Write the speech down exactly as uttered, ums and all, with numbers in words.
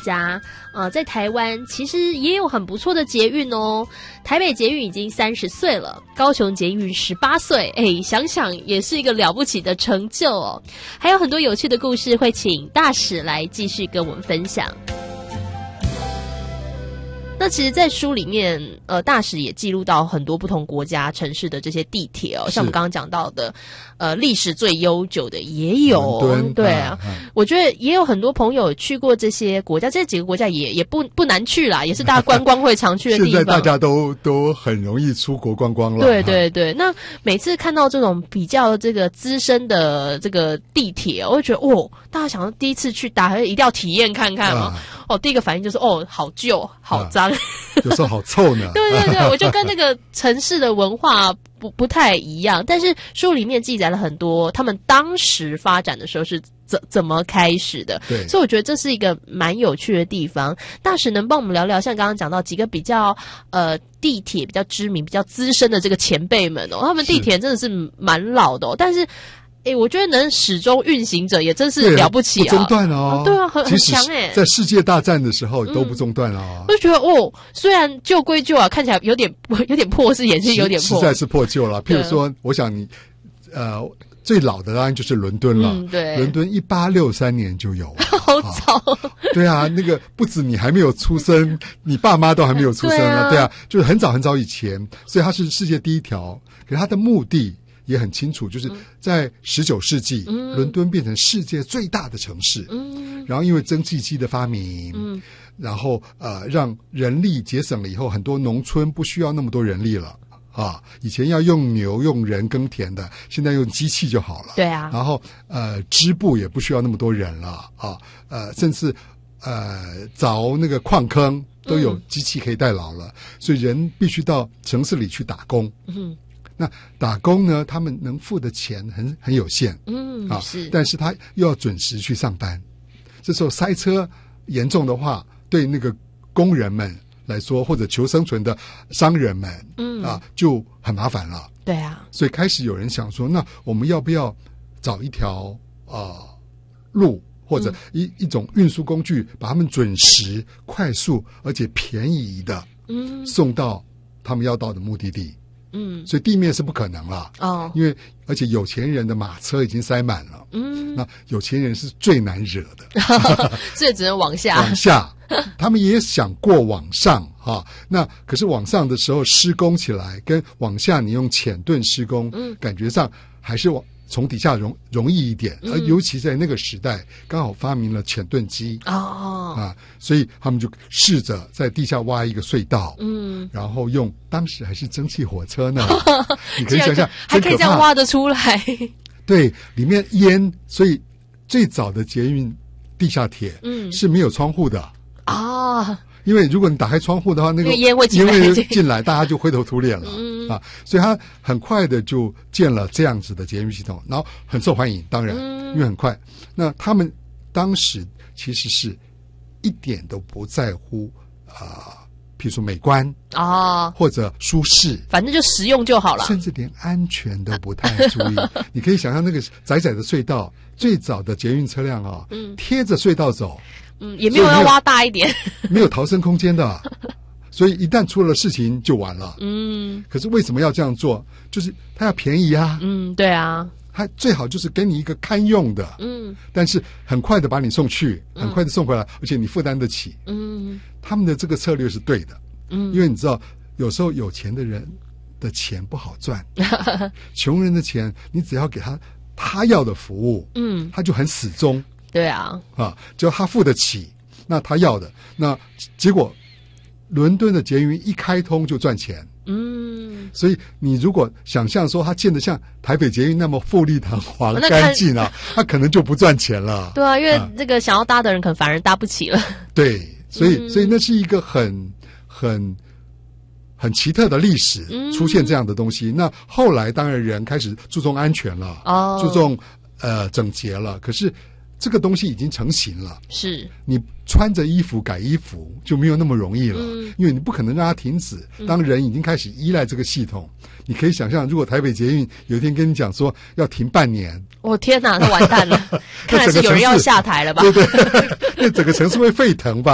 家，呃，在台湾其实也有很不错的捷运哦。台北捷运已经三十岁了，高雄捷运十八岁，哎，想想也是一个了不起的成就哦。还有很多有趣的故事，会请大使来继续跟我们分享。那其实在书里面呃大使也记录到很多不同国家城市的这些地铁哦，像我们刚刚讲到的呃历史最悠久的也有，对啊、嗯、我觉得也有很多朋友去过这些国家，这几个国家也也不不难去啦，也是大家观光会常去的地方。 现在大家都都很容易出国观光了。 对对对，那每次看到这种比较这个资深的这个地铁，我会觉得哦，大家想要第一次去搭，一定要体验看看哦。啊、哦，第一个反应就是哦，好旧，好脏。啊有时候好臭呢。 对对对，我就跟那个城市的文化不不太一样，但是书里面记载了很多他们当时发展的时候是怎怎么开始的。 对， 所以我觉得这是一个蛮有趣的地方。大使能帮我们聊聊，像刚刚讲到几个比较呃地铁比较知名、比较资深的这个前辈们哦，他们地铁真的是蛮老的哦，但是。哎，我觉得能始终运行着也真是了不起啊！ 不中断哦， 啊对啊，很很强哎， 在世界大战的时候都不中断哦。 我就觉得哦，虽然旧归旧啊，看起来有点有点破，是也是有点破， 实在是破旧了。譬如说，我想你呃最老的当然就是伦敦了， 嗯、对， 伦敦一八六三年就有， 好早、 啊。对啊，那个不止你还没有出生，你爸妈都还没有出生呢。对啊，就是很早很早以前，所以它是世界第一条。可是它的目的。也很清楚，就是在十九世纪、嗯、伦敦变成世界最大的城市、嗯、然后因为蒸汽机的发明、嗯、然后呃让人力节省了以后，很多农村不需要那么多人力了啊，以前要用牛用人耕田的，现在用机器就好了。 对啊， 然后呃织布也不需要那么多人了啊，呃甚至呃凿那个矿坑都有机器可以代劳了、嗯、所以人必须到城市里去打工。嗯，那打工呢，他们能付的钱很很有限， 嗯啊，是， 但是他又要准时去上班，这时候塞车严重的话，对那个工人们来说，或者求生存的商人们，嗯啊，就很麻烦了。 对啊， 所以开始有人想说，那我们要不要找一条呃路，或者一、嗯、一种运输工具，把他们准时、快速而且便宜的，嗯，送到他们要到的目的地。嗯，所以地面是不可能了哦，因为而且有钱人的马车已经塞满了，嗯，那有钱人是最难惹的， 所以只能往下， 往下。他们也想过往上哈，那可是往上的时候施工起来，跟往下你用浅盾施工，嗯，感觉上还是往从底下容容易一点，而尤其在那个时代，刚好发明了浅盾机哦啊，所以他们就试着在地下挖一个隧道，嗯，然后用当时还是蒸汽火车呢，你可以想想， 还可以这样挖得出来， 对，里面烟，所以最早的捷运地下铁，嗯，是没有窗户的啊。因为如果你打开窗户的话，那个烟会进来，进来大家就灰头土脸了、嗯、啊！所以他很快的就建了这样子的捷运系统，然后很受欢迎。当然，嗯、因为很快。那他们当时其实是一点都不在乎啊、呃，譬如说美观啊，或者舒适， 反正就实用就好了， 甚至连安全都不太注意。你可以想象那个窄窄的隧道，最早的捷运车辆啊，嗯、贴着隧道走。 嗯，也没有要挖大一点， 没有逃生空间的，所以一旦出了事情就完了。嗯，可是为什么要这样做？就是他要便宜啊。 嗯，对啊， 他最好就是给你一个堪用的，嗯，但是很快的把你送去，很快的送回来，嗯、而且你负担得起。嗯，他们的这个策略是对的。嗯，因为你知道，有时候有钱的人的钱不好赚，穷人的钱你只要给他他要的服务，嗯，他就很死忠。 对啊， 啊，只要他付得起，那他要的，那结果伦敦的捷运一开通就赚钱，嗯，所以你如果想象说它建得像台北捷运那么富丽堂皇、干净啊，它可能就不赚钱了。 对啊，因为这个想要搭的人可能反而搭不起了。 对，所以、嗯、所以那是一个很很很奇特的历史，出现这样的东西。嗯、那后来当然人开始注重安全了，哦，注重呃整洁了，可是。这个东西已经成型了， 是你穿着衣服改衣服就没有那么容易了，嗯、因为你不可能让它停止。当人已经开始依赖这个系统，嗯、你可以想象，如果台北捷运有一天跟你讲说要停半年， 我、哦、天哪，那完蛋了！看来是有人要下台了吧？ 对对，那整个城市会沸腾吧？